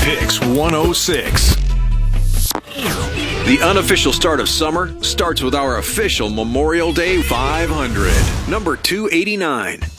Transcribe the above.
Picks 106. The unofficial start of summer starts with our official Memorial Day 500, number 289.